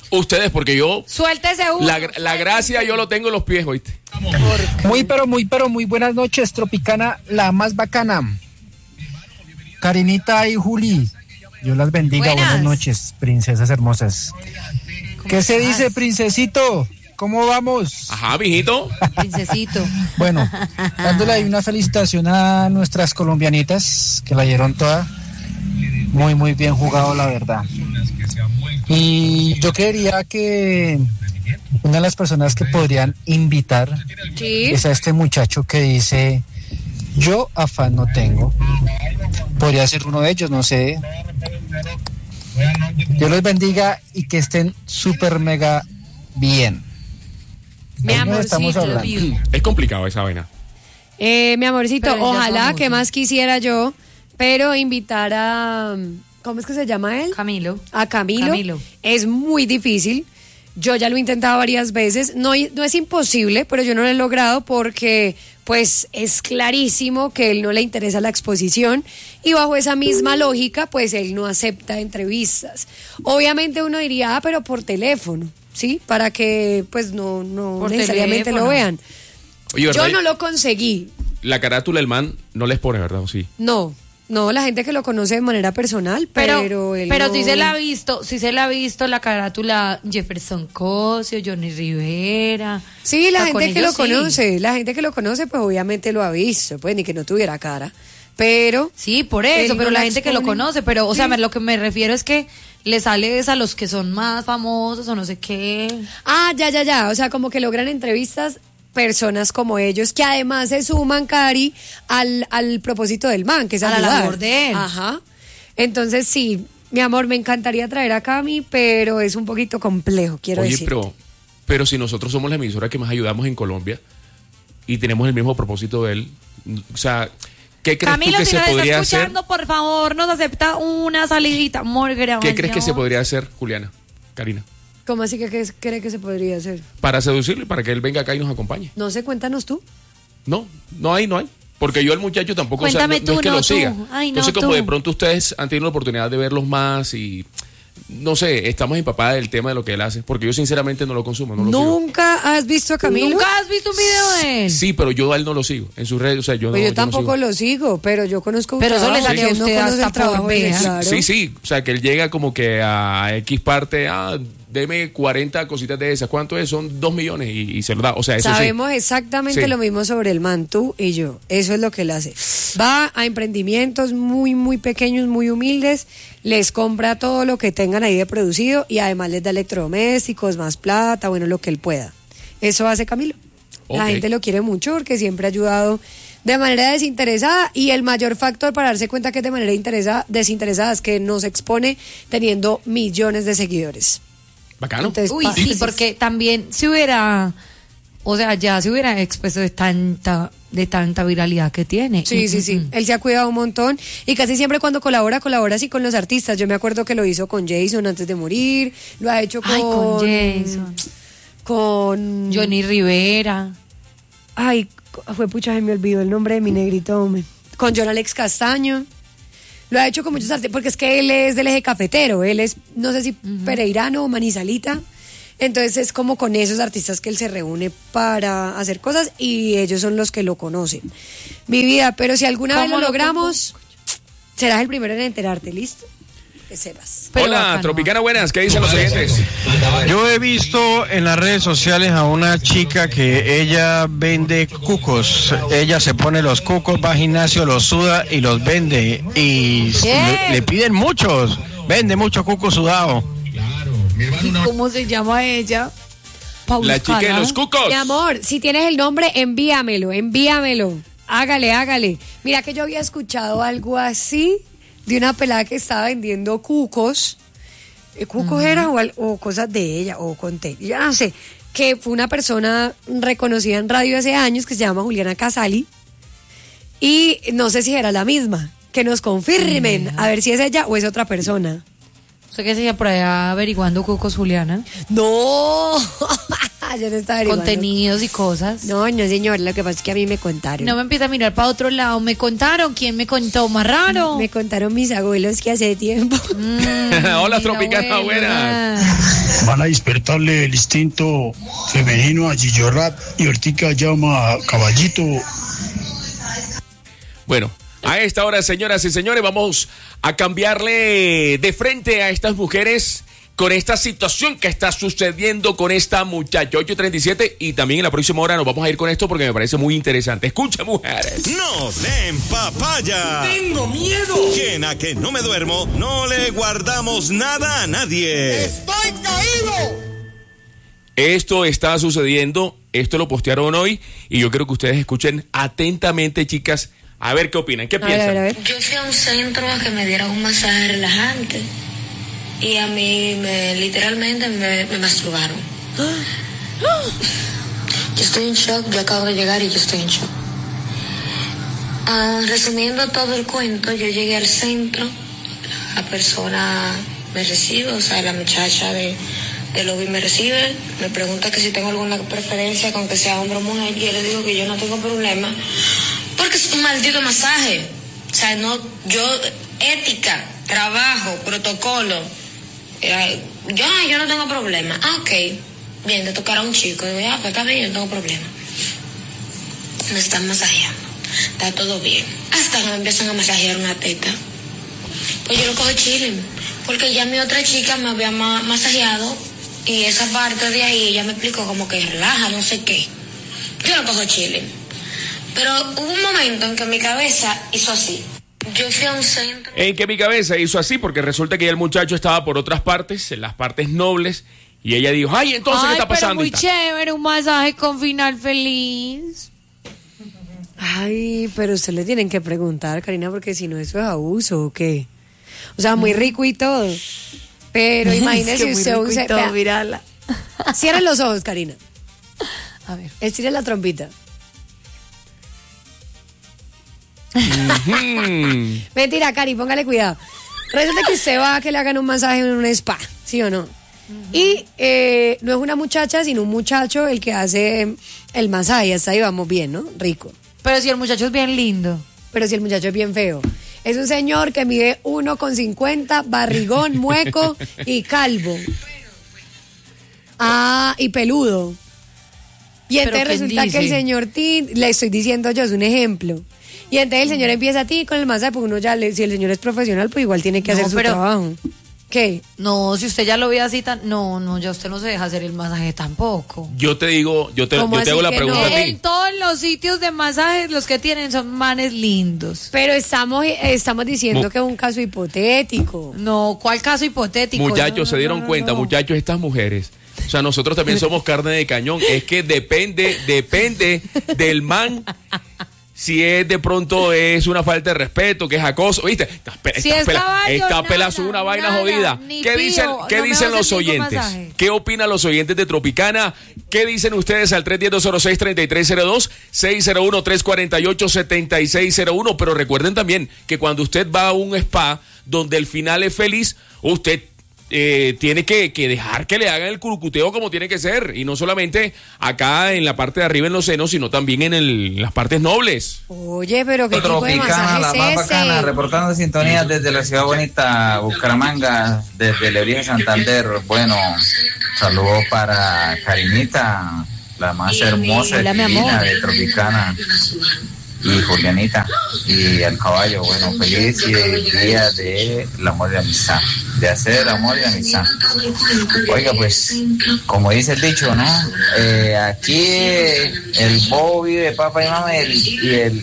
Ustedes, porque yo... Suéltese uno. La, la gracia yo lo tengo en los pies, ¿oíste? Muy, pero muy, pero muy buenas noches, Tropicana, la más bacana. Karinita y Juli, Dios las bendiga. Buenas, buenas noches, princesas hermosas. ¿Qué se dice, princesito? ¿Cómo vamos? Ajá, mijito. Princesito. Bueno, dándole ahí una felicitación a nuestras colombianitas, que la dieron toda. Muy, muy bien jugado, la verdad. Y yo quería que una de las personas que podrían invitar Sí. es a este muchacho que dice, yo afán no tengo. Podría ser uno de ellos, no sé. Dios los bendiga y que estén súper mega bien. Mi Ahí nos amorcito, estamos hablando. Es complicado esa vaina. Eh, mi amorcito, Pero ella es ojalá, famosa. que más quisiera yo, pero invitar a... ¿Cómo es que se llama él? Camilo. A Camilo. Camilo. Es muy difícil. Yo ya lo he intentado varias veces. No, no es imposible, pero yo no lo he logrado porque pues es clarísimo que él no le interesa la exposición y bajo esa misma lógica pues él no acepta entrevistas. Obviamente uno diría, ah, pero por teléfono, ¿sí? Para que pues no, no Por necesariamente teléfono. lo vean. Oye, ¿verdad? Yo no lo conseguí. La carátula del man no les pone, ¿verdad? ¿O sí? No, no, la gente que lo conoce de manera personal, pero Pero, él pero no- sí se la ha visto, sí se la ha visto la carátula Jefferson Cosio, Johnny Rivera. Sí, la O sea, con gente que lo ellos sí. conoce, la gente que lo conoce, pues obviamente lo ha visto, pues ni que no tuviera cara. Pero Sí, por eso, él pero no la la gente que lo expone. conoce, pero, o sea, Sí. me- lo que me refiero es que le sale es a los que son más famosos o no sé qué. Ah, ya, ya, ya. O sea, como que logran entrevistas personas como ellos, que además se suman, Cari, al, al propósito del man, que es A la ayudar. labor de él. Ajá. Entonces, sí, mi amor, me encantaría traer a Cami, pero es un poquito complejo, quiero Oye, decir. pero, pero si nosotros somos la emisora que más ayudamos en Colombia y tenemos el mismo propósito de él, o sea, ¿qué crees Camilo, tú que si se nos está podría hacer? escuchando, por favor, nos acepta una salidita. Amor, gracias. ¿Qué crees que se podría hacer, Juliana, Karina? ¿Cómo así que qué cree que se podría hacer? Para seducirlo y para que él venga acá y nos acompañe. No sé, cuéntanos tú. No, no hay, no hay. Porque yo al muchacho tampoco, o sea, Cuéntame no, no tú, es que no lo tú. siga. Ay, no Entonces, como tú. de pronto ustedes han tenido la oportunidad de verlos más y, no sé, estamos empapadas del tema de lo que él hace. Porque yo sinceramente no lo consumo, no lo sigo. ¿Nunca has visto a Camilo? ¿Nunca has visto un video de él? Sí, pero yo a él no lo sigo. En sus redes, o sea, yo Pues no yo no tampoco sigo. lo sigo, pero yo conozco un Pero eso le trabajo, sale a ¿quién no usted conoce hasta el trabajo por de él? ver. Claro. Sí, sí, o sea, que él llega como que a X parte, ah, deme cuarenta cositas de esas. ¿Cuánto es? Son dos millones y, y se lo da. O sea, eso Sabemos sí. exactamente Sí. lo mismo sobre el man, tú y yo. Eso es lo que él hace. Va a emprendimientos muy, muy pequeños, muy humildes, les compra todo lo que tengan ahí de producido y además les da electrodomésticos, más plata, bueno, lo que él pueda. Eso hace Camilo. La Ok. gente lo quiere mucho porque siempre ha ayudado de manera desinteresada y el mayor factor para darse cuenta que es de manera interesa- desinteresada es que nos expone teniendo millones de seguidores. Bacano. Entonces, Uy, pa- sí, porque también si hubiera, o sea, ya se hubiera expuesto de tanta, de tanta viralidad que tiene. Sí, sí, sí. Él se ha cuidado un montón y casi siempre cuando colabora, colabora así con los artistas. Yo me acuerdo que lo hizo con Jason antes de morir, lo ha hecho con... Ay, con Jason. Con... Johnny Rivera. Ay, fue pucha, se me olvidó el nombre de mi negrito, hombre. Con John Alex Castaño. Lo ha hecho con muchos artistas, porque es que él es del eje cafetero, él es, no sé si pereirano o manizalita. Entonces es como con esos artistas que él se reúne para hacer cosas y ellos son los que lo conocen. Mi vida, pero si alguna vez ¿Cómo lo lo logramos, serás el primero en enterarte, ¿listo? Que sepas. Pero Hola, bacano. Tropicana, buenas. ¿Qué dicen los oyentes? Yo he visto en las redes sociales a una chica que ella vende cucos. Ella se pone los cucos, va al gimnasio, los suda y los vende. Y le, le piden muchos. Vende muchos cucos sudados. ¿Y cómo se llama ella? Pa' La chica de buscarla. los cucos. Mi amor, si tienes el nombre, envíamelo, envíamelo. Hágale, hágale. Mira que yo había escuchado algo así de una pelada que estaba vendiendo cucos. Eh, ¿Cucos era o, al- o cosas de ella? O conté. Ya no sé. Que fue una persona reconocida en radio hace años que se llama Juliana Casali. Y no sé si era la misma. Que nos confirmen a ver si es ella o es otra persona. ¿Usted qué sigue por allá averiguando cucos, Juliana? No, yo no estaba averiguando. Contenidos y cosas. No, no, señor, lo que pasa es que a mí me contaron. No me empieza a mirar para otro lado. Me contaron. ¿Quién me contó? Más raro. Me contaron mis abuelos que hace tiempo. Hola, Tropicana, buenas. van a despertarle el instinto femenino a Gillo Rap y ahorita llama a Caballito. Bueno, a esta hora, señoras y señores, vamos a cambiarle de frente a estas mujeres con esta situación que está sucediendo con esta muchacha. Ocho treinta y siete, y también en la próxima hora nos vamos a ir con esto porque me parece muy interesante. Escucha, mujeres. ¡No den papaya! ¡Tengo miedo! ¿Quién a que no me duermo? No le guardamos nada a nadie. ¡Estoy caído! Esto está sucediendo, esto lo postearon hoy y yo quiero que ustedes escuchen atentamente, chicas, a ver qué opinan. ¿Qué A piensan? ver, a ver. Yo fui a un centro a que me dieran un masaje relajante y a mí me, literalmente me, me masturbaron. Yo estoy en shock, yo acabo de llegar y yo estoy en shock. Ah, resumiendo todo el cuento, yo llegué al centro, la persona me recibe, o sea, la muchacha de, de lobby me recibe, me pregunta que si tengo alguna preferencia con que sea hombre o mujer, y yo le digo que yo no tengo problema, porque es un maldito masaje. O sea, no, yo, ética, trabajo, protocolo, eh, yo, yo no tengo problema. Ah, ok, bien, te tocará un chico. Digo, ah, pues está bien, yo no tengo problema. Me están masajeando, está todo bien. Hasta que me empiezan a masajear una teta. Pues yo lo cojo chilling, porque ya mi otra chica me había ma- masajeado y esa parte de ahí ella me explicó como que relaja, no sé qué. Yo lo cojo chilling. Pero hubo un momento en que mi cabeza hizo así. Yo fui a un centro. En que mi cabeza hizo así porque resulta que ya el muchacho estaba por otras partes, en las partes nobles, y ella dijo, ay, entonces, Ay, ¿qué está pasando? pero muy Y tal. chévere, un masaje con final feliz. Ay, pero usted le tienen que preguntar, Karina, porque si no, eso es abuso o qué. O sea, muy rico y todo. Pero imagínese Es que muy usted rico un y se- todo, vea. mírala. Cierre los ojos, Karina. A ver. Estire la trompita. Ujú. Mentira, Cari, póngale cuidado. Resulta que usted va a que le hagan un masaje en un spa, ¿sí o no? Y eh, no es una muchacha, sino un muchacho el que hace el masaje. Hasta ahí vamos bien, ¿no? Rico. Pero si el muchacho es bien lindo. Pero si el muchacho es bien feo. Es un señor que mide uno con cincuenta, barrigón, mueco y calvo. Ah, y peludo. Y ¿Pero entonces quién resulta que el dice? señor Tin, le estoy diciendo yo, es un ejemplo. Y entonces el señor empieza a ti con el masaje, porque uno ya, le, si el señor es profesional, pues igual tiene que No, hacer su pero- trabajo. ¿Qué? No, si usted ya lo ve así tan... No, no, ya usted no se deja hacer el masaje tampoco. Yo te digo, yo te, ¿Cómo yo te así hago la que pregunta no? a En ti. todos los sitios de masajes los que tienen son manes lindos. Pero estamos, estamos diciendo Mu- que es un caso hipotético. No, ¿cuál caso hipotético? Muchachos, No, no, se dieron no, no, cuenta, no. muchachos, estas mujeres. O sea, nosotros también somos carne de cañón. Es que depende, depende del man. Si es de pronto es una falta de respeto, que es acoso, ¿viste? Esta, pe- Si esta es pela- caballo, esta nada, pelazo es una vaina nada, jodida. ni ¿Qué pío, dicen, qué no me dicen vas a los hacer ningún oyentes? masaje. ¿Qué opinan los oyentes de Tropicana? ¿Qué dicen ustedes al tres uno cero, dos cero seis, tres tres cero dos, seis cero uno, tres cuatro ocho, siete seis cero uno? Pero recuerden también que cuando usted va a un spa donde el final es feliz, usted eh, tiene que, que dejar que le hagan el curucuteo como tiene que ser. Y no solamente acá en la parte de arriba en los senos, sino también en, el, en las partes nobles. Oye, pero ¿qué tipo de Tropicana, la masaje más es bacana, ese? reportando sintonía desde la ciudad bonita, Bucaramanga, desde Lebrija, Santander. Bueno, saludos para Karinita, la más hermosa Hola, y mi divina amor. de Tropicana, y Julianita, y al caballo. Bueno, feliz y día del amor y la amistad, de hacer el amor y la amistad. Oiga, pues, como dice el dicho, ¿no? Eh, aquí el bobo vive de papá y mamá, y el, y el,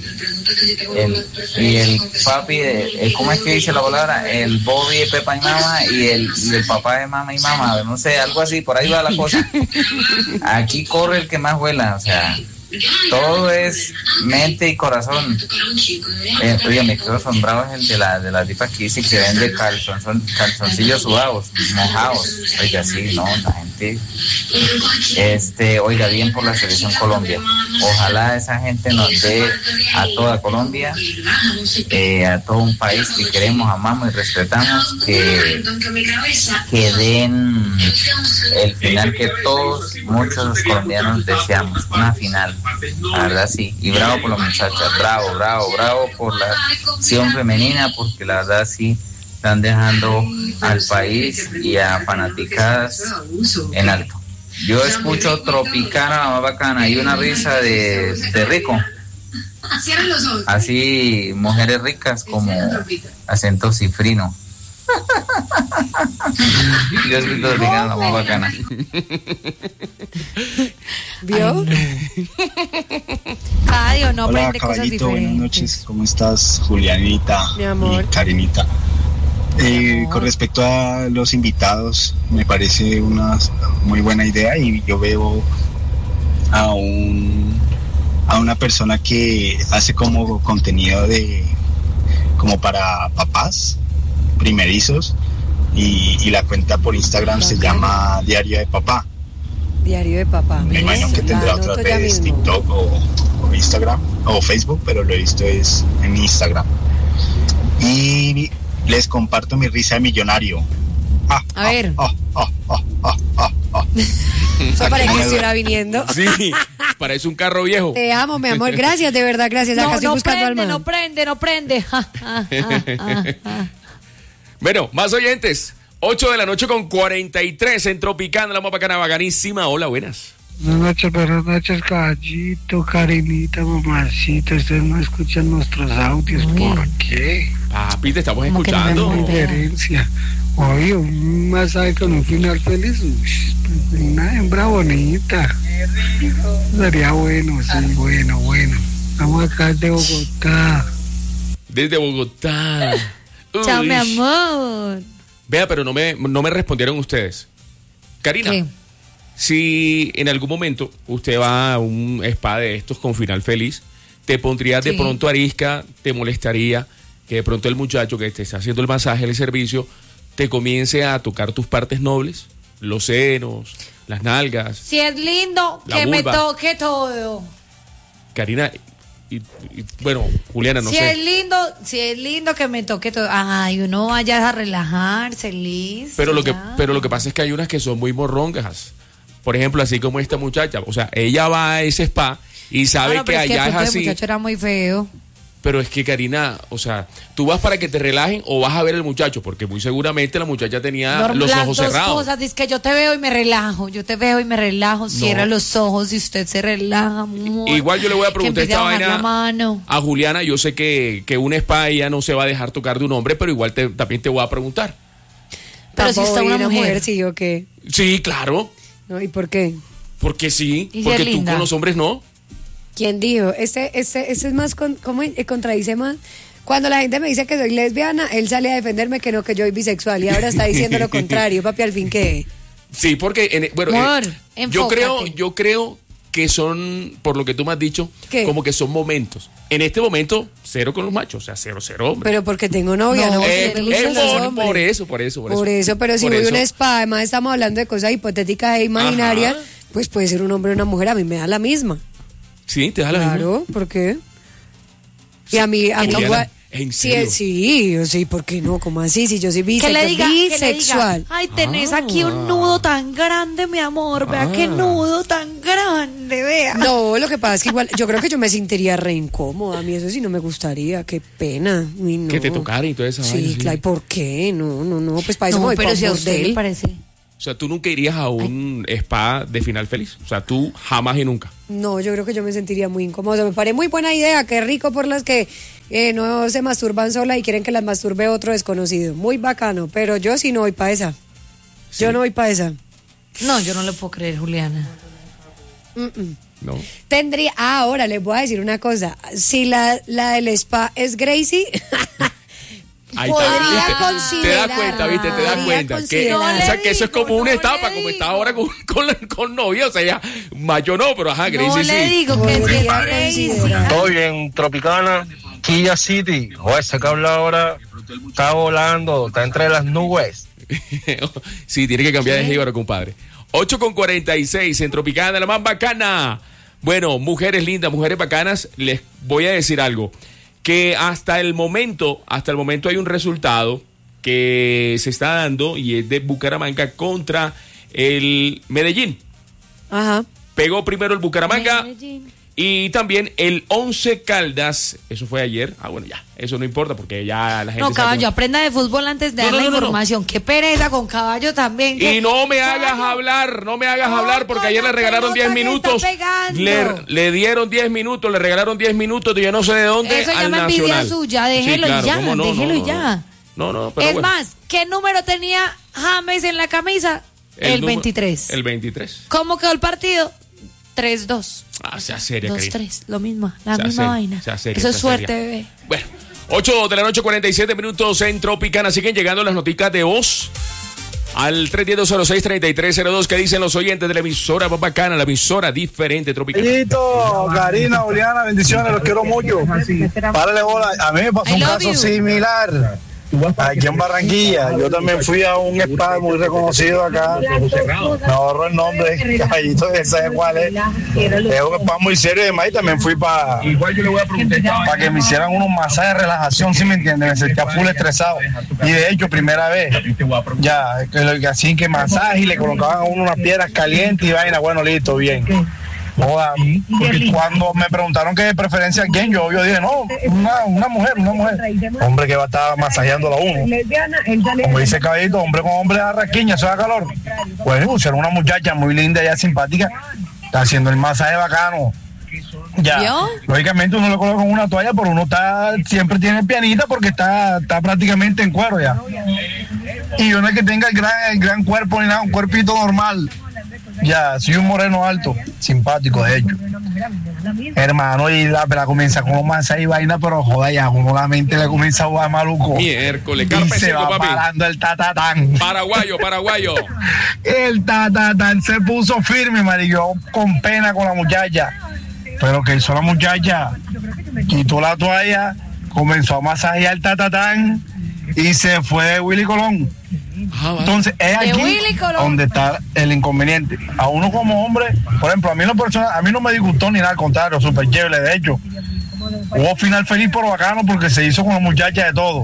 el- y el papi, de, eh, ¿cómo es que dice la palabra? El bobo vive de papá y mamá, y el, y el papá de mamá y mamá, no sé, algo así, por ahí va la cosa. Aquí corre el que más vuela, o sea, todo es mente y corazón. Eh, oye, me quedo asombrado es el de la de la tipa que dice que vende calzon, son calzoncillos sudados, mojados. Oiga, sí, no, la gente, este, oiga, bien por la selección Colombia. Ojalá esa gente nos dé a toda Colombia, eh, a todo un país que queremos, amamos y respetamos, que, que den el final que todos, muchos colombianos deseamos, una final. La verdad sí, y bravo por las muchachas, bravo, bravo, bravo por la acción femenina, porque la verdad sí, están dejando al país y a fanaticadas en alto. Yo escucho Tropicana, la más bacana, y una risa de, de rico. Así, mujeres ricas como acento cifrino. Yo escucho Tropicana, la más bacana. ¿Vio? Cada día uno Hola, aprende cosas caballito, buenas diferentes. noches. ¿Cómo estás, Julianita Mi amor. y Karinita? Eh, con respecto a los invitados, me parece una muy buena idea y yo veo a un a una persona que hace como contenido de como para papás primerizos y, y la cuenta por Instagram se llama Diario de Papá. Diario de papá. Me imagino que tendrá La otras anoto ya redes, mismo. TikTok o, o Instagram o Facebook, pero lo he visto es en Instagram. Y les comparto mi risa de millonario. Ah, A ver. ah, ah, ah, ah, ah, ah. Eso parece que me estuviera viniendo. Sí, parece un carro viejo. Te amo, mi amor. Gracias, de verdad, gracias. Acá No, estoy no buscando al prende, man. no prende, no prende. Ja, ja, ja, ja, ja. Bueno, más oyentes. ocho de la noche con cuarenta y tres en Tropicana, la más bacana, bacanísima. Hola, buenas. Buenas noches, buenas noches, caballito, Karinita, mamacita. Ustedes no escuchan nuestros audios, ¿por qué? Papi, te estamos ¿Cómo que no me escuchando. hago diferencia? Oye, un masaje con un final feliz, uy, pues, una hembra bonita. Sería bueno, sí, bueno, bueno. Estamos acá de Bogotá. Desde Bogotá. Chao, Uy. mi amor. Vea, pero no me, no me respondieron ustedes. Karina, ¿Qué? si en algún momento usted va a un spa de estos con final feliz, ¿te pondrías de Sí. pronto arisca? ¿Te molestaría que de pronto el muchacho que te está haciendo el masaje, el servicio, te comience a tocar tus partes nobles? Los senos, las nalgas. Si es lindo, La que me vulva. toque todo. Karina, y, y- bueno, Juliana, no si sé. es lindo, si es lindo que me toque todo. Ay, uno vaya a relajarse, listo. Pero lo que, ya. pero lo que pasa es que hay unas que son muy morrongas. Por ejemplo, así como esta muchacha. O sea, ella va a ese spa y sabe Ah, no, que pero es allá de es pronto el así. muchacho era muy feo. Pero es que, Karina, o sea, tú vas para que te relajen o vas a ver al muchacho, porque muy seguramente la muchacha tenía Norm- los las ojos dos cerrados. cosas, dice que yo te veo y me relajo, yo te veo y me relajo, cierra los ojos y usted se relaja, amor. Igual yo le voy a Que preguntar empiece esta a bajar vaina la mano. a Juliana. Yo sé que, que un spa ella no se va a dejar tocar de un hombre, pero igual te- también te voy a preguntar. Pero si está Tampoco una vi mujer. sí o qué. Sí, claro, ¿No? ¿Y por qué? porque sí, Y si porque es tú linda. con los hombres no. ¿Quién dijo? Ese, ese, ese es más, con, ¿cómo eh, contradice más? Cuando la gente me dice que soy lesbiana, él sale a defenderme que no, que yo soy bisexual y ahora está diciendo lo contrario, papi, al fin qué. Sí, porque en- bueno, Amor, eh, yo enfócate. creo, yo creo que son, por lo que tú me has dicho, ¿Qué? como que son momentos. En este momento, cero con los machos, o sea, cero, cero hombres. Pero porque tengo novia, no, No, Eh, me gustan eh, los por, hombres. por eso, por eso, por eso. Por eso, pero si Por voy a eso. un spa, además estamos hablando de cosas hipotéticas e imaginarias, Ajá. pues puede ser un hombre o una mujer, a mí me da la misma. Sí, te da la misma. Claro, ¿por qué? Y a mí, a mí Juliana, igual. ¿en Sí, serio? sí, sí, ¿por qué no? ¿Cómo así? Si yo soy Que bise- le diga, que le diga, bisexual. ay, tenés aquí un nudo tan grande, mi amor, vea qué nudo tan grande, vea. No, lo que pasa es que igual, yo creo que yo me sentiría re incómoda. A mí eso sí no me gustaría, qué pena. Uy, no. Que te tocara y toda esa Sí, vaina, sí. claro, ¿y por qué? No, no, no, pues para eso me No, voy pero pa' un si a usted le bordel. parece. O sea, tú nunca irías a un spa de final feliz. O sea, tú jamás y nunca. No, yo creo que yo me sentiría muy incómoda. O sea, me parece muy buena idea, qué rico por las que eh, no se masturban sola y quieren que las masturbe otro desconocido. Muy bacano, pero yo sí no voy para esa. Yo no voy para esa. No, yo no le puedo creer, Juliana. Mm-mm. No. Tendría, ah, ahora les voy a decir una cosa. Si la, la del spa es Gracie, Ahí podría está, ¿viste? considerar. Te das cuenta, ¿viste? Te das podría cuenta. Que, considerar. o sea, que eso es como una etapa, como está ahora con, con, la- con novia. O sea, ya, mayo no, pero ajá, Gracie No sí. le digo que si es Podría Gracie. considerar. Todo bien, Tropicana, Kia City. Joder, ese que habla ahora está volando, está entre las nubes. Sí, tiene que cambiar de jíbaro, compadre. ocho con cuarenta y seis en Tropicana, la más bacana. Bueno, mujeres lindas, mujeres bacanas, les voy a decir algo. Que hasta el momento, hasta el momento hay un resultado que se está dando y es de Bucaramanga contra el Medellín. Ajá. Pegó primero el Bucaramanga Medellín. Y también el Once Caldas, eso fue ayer. Ah, bueno, ya, eso no importa porque ya la gente... No, Caballo, sacó... aprenda de fútbol antes de No, dar no, la no, no, información. Qué pereza con Caballo también. que- Y no me hagas Caballo, hablar, no me hagas No, hablar porque con ayer la le regalaron pelota diez que minutos. está pegando. Le, le dieron diez minutos, le regalaron diez minutos de yo no sé de dónde Eso al llama envidia Nacional. suya, Sí, déjelo claro, y ya, cómo no, déjelo no, y no, ya. No, no, pero Es bueno. más, ¿qué número tenía James en la camisa? El, número- veintitrés. El veintitrés. ¿Cómo quedó el partido? tres dos. Ah, sea seria, dos Karina. tres, lo mismo, la Sea misma seria, vaina. sea seria, Eso es sea suerte, seria. bebé. Bueno, ocho de la noche, cuarenta y siete minutos en Tropicana. Siguen llegando las noticias de voz al tres uno cero, cero seis, tres tres cero dos. ¿Qué dicen los oyentes de la emisora más bacana, la emisora diferente Tropicana? Listo, Karina, Juliana, bendiciones, los quiero mucho. Párale bola. A mí me pasó un caso similar aquí en Barranquilla. Yo también fui a un spa muy reconocido acá. Me ahorro el nombre, caballito, que sabe cuál es. Es un spa muy serio y demás. Y también fui para para que me hicieran unos masajes de relajación, ¿sí me entienden? Me sentía full estresado. Y de hecho, primera vez, ya, que lo que así que masaje y le colocaban a uno unas piedras calientes y vaina. Bueno, listo, bien. Joda, porque cuando me preguntaron qué preferencia a quién, yo, yo dije, no, una, una mujer, una mujer. Hombre que va a estar masajeándola a uno. Como dice Caballito, hombre con hombre da rasquiña, eso da calor. Pues pusieron una muchacha muy linda y simpática, está haciendo el masaje bacano. Ya, ¿Vio? lógicamente uno le coloca con una toalla, pero uno está siempre tiene pianita porque está, está prácticamente en cuero ya. Y yo no es que tenga el gran, el gran cuerpo ni nada, un cuerpito normal. Ya, soy un moreno alto, simpático de hecho. Hermano, y la, la comienza con un masaje y vaina, pero joda, ya uno la mente le comienza a jugar maluco. Miércoles, Y carpe se seco, va papi. parando el tatatán. Paraguayo, paraguayo. El tatatán se puso firme, marico, con pena con la muchacha. Pero que hizo la muchacha, quitó la toalla, comenzó a masajear el tatatán y se fue de Willy Colón. Entonces es De aquí Willy Colón. donde está el inconveniente. A uno como hombre, por ejemplo, a mí no personal, a mí no me disgustó ni nada, al contrario, súper chévere. De hecho, hubo final feliz pero bacano porque se hizo con la muchacha de todo.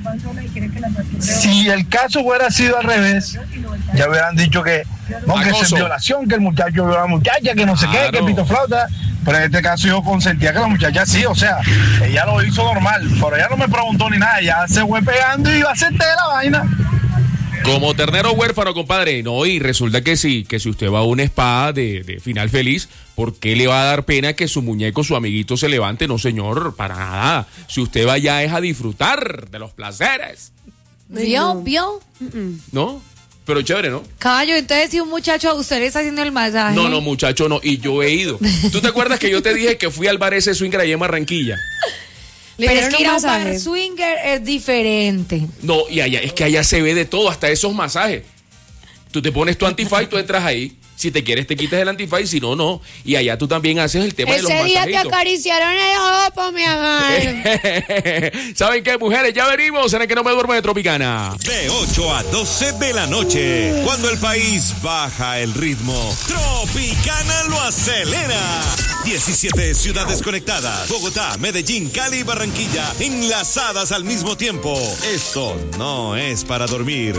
Si el caso hubiera sido al revés, ya hubieran dicho que no, que Acoso. es violación, que el muchacho violó a la muchacha, que no sé qué, que pito flauta. Pero en este caso yo consentía que la muchacha sí, o sea, ella lo hizo normal, pero ella no me preguntó ni nada, ya se fue pegando y iba a hacer la vaina. Como ternero huérfano, compadre. No, y resulta que sí, que si usted va a una spa de, de final feliz, ¿por qué le va a dar pena que su muñeco, su amiguito se levante? No, señor, para nada. Si usted va allá es a disfrutar de los placeres. ¿Vio? ¿Vio? ¿No? Pero chévere, ¿no? Caballo, entonces si un muchacho a usted le está haciendo el masaje. No, no, muchacho, no. Y yo he ido. ¿Tú te acuerdas que yo te dije que fui al bar ese swinger allá en Barranquilla? Pero es dieron que un ir a un masaje. bar swinger es diferente. No, y allá, es que allá se ve de todo, hasta esos masajes. Tú te pones tu antifaz y tú entras ahí. Si te quieres te quitas el antifaz y si no, no. Y allá tú también haces el tema de los Ese día te masajitos. acariciaron el ojo, mi amor. ¿Saben qué, mujeres? Ya venimos en el que no me duermo de Tropicana. De ocho a doce de la noche, cuando el país baja el ritmo, Tropicana lo acelera. diecisiete ciudades conectadas, Bogotá, Medellín, Cali y Barranquilla, enlazadas al mismo tiempo. Esto no es para dormir.